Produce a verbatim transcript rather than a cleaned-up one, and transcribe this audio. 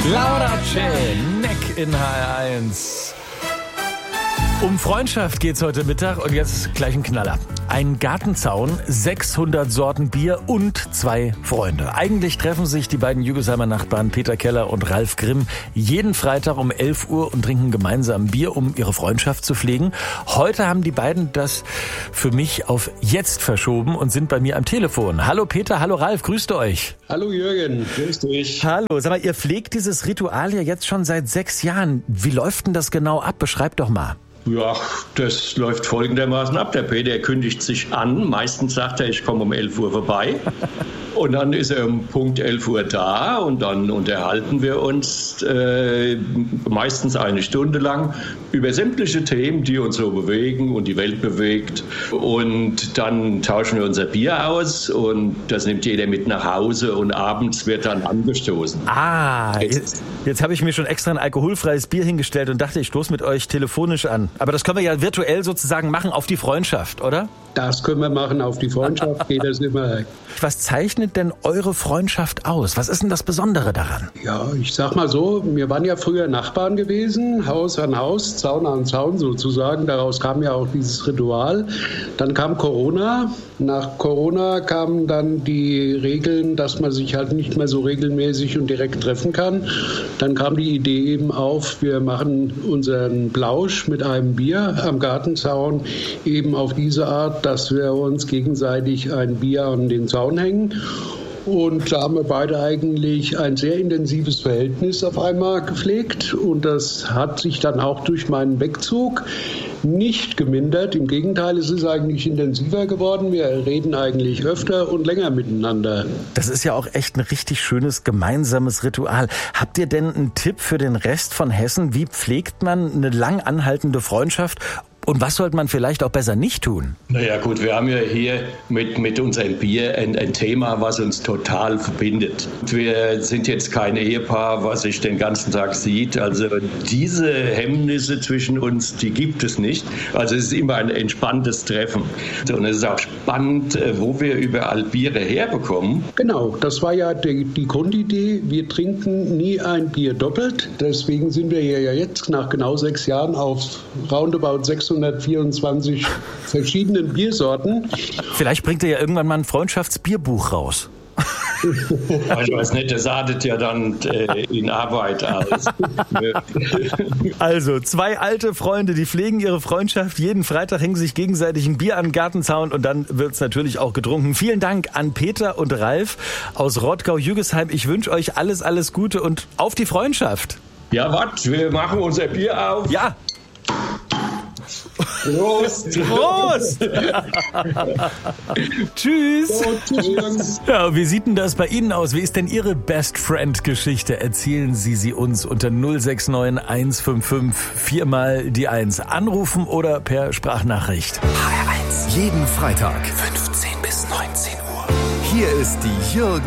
Laura C. Neck in H R eins. Um Freundschaft geht's heute Mittag und jetzt gleich ein Knaller. Ein Gartenzaun, sechshundert Sorten Bier und zwei Freunde. Eigentlich treffen sich die beiden Jügesheimer Nachbarn Peter Keller und Ralf Grimm jeden Freitag um elf Uhr und trinken gemeinsam Bier, um ihre Freundschaft zu pflegen. Heute haben die beiden das für mich auf jetzt verschoben und sind bei mir am Telefon. Hallo Peter, hallo Ralf, grüßt euch. Hallo Jürgen, grüß dich. Hallo, sag mal, ihr pflegt dieses Ritual ja jetzt schon seit sechs Jahren. Wie läuft denn das genau ab? Beschreibt doch mal. Ja, das läuft folgendermaßen ab. Der Peter kündigt sich an. Meistens sagt er, ich komme um elf Uhr vorbei. Und dann ist er um Punkt elf Uhr da und dann unterhalten wir uns äh, meistens eine Stunde lang über sämtliche Themen, die uns so bewegen und die Welt bewegt. Und dann tauschen wir unser Bier aus und das nimmt jeder mit nach Hause und abends wird dann angestoßen. Ah, jetzt, jetzt habe ich mir schon extra ein alkoholfreies Bier hingestellt und dachte, ich stoße mit euch telefonisch an. Aber das können wir ja virtuell sozusagen machen auf die Freundschaft, oder? Das können wir machen auf die Freundschaft, geht das immer. Was zeichnet denn eure Freundschaft aus? Was ist denn das Besondere daran? Ja, ich sag mal so, wir waren ja früher Nachbarn gewesen, Haus an Haus, Zaun an Zaun sozusagen. Daraus kam ja auch dieses Ritual. Dann kam Corona. Nach Corona kamen dann die Regeln, dass man sich halt nicht mehr so regelmäßig und direkt treffen kann. Dann kam die Idee eben auf, wir machen unseren Plausch mit einem Bier am Gartenzaun eben auf diese Art, dass wir uns gegenseitig ein Bier an den Zaun hängen. Und da haben wir beide eigentlich ein sehr intensives Verhältnis auf einmal gepflegt. Und das hat sich dann auch durch meinen Wegzug nicht gemindert. Im Gegenteil, es ist eigentlich intensiver geworden. Wir reden eigentlich öfter und länger miteinander. Das ist ja auch echt ein richtig schönes gemeinsames Ritual. Habt ihr denn einen Tipp für den Rest von Hessen? Wie pflegt man eine lang anhaltende Freundschaft? Und was sollte man vielleicht auch besser nicht tun? Naja gut, wir haben ja hier mit, mit unserem Bier ein, ein Thema, was uns total verbindet. Wir sind jetzt kein Ehepaar, was sich den ganzen Tag sieht. Also diese Hemmnisse zwischen uns, die gibt es nicht. Also es ist immer ein entspanntes Treffen. Und es ist auch spannend, wo wir überall Biere herbekommen. Genau, das war ja die, die Grundidee. Wir trinken nie ein Bier doppelt. Deswegen sind wir ja jetzt nach genau sechs Jahren auf roundabout sechshundertvierundzwanzig verschiedenen Biersorten. Vielleicht bringt ihr ja irgendwann mal ein Freundschaftsbierbuch raus. Ich weiß nicht, das artet ja dann äh, in Arbeit aus. Also, zwei alte Freunde, die pflegen ihre Freundschaft. Jeden Freitag hängen sich gegenseitig ein Bier an den Gartenzaun und dann wird's natürlich auch getrunken. Vielen Dank an Peter und Ralf aus Rottgau-Jügesheim. Ich wünsche euch alles, alles Gute und auf die Freundschaft. Ja, warte, wir machen unser Bier auf. Ja. Prost! Prost! Tschüss! Oh, tschüss! Ja, wie sieht denn das bei Ihnen aus? Wie ist denn Ihre Best-Friend-Geschichte? Erzählen Sie sie uns unter null sechs neun eins fünf fünf vier mal die eins. Anrufen oder per Sprachnachricht. H R eins. Jeden Freitag fünfzehn bis neunzehn Uhr. Hier ist die Jürgen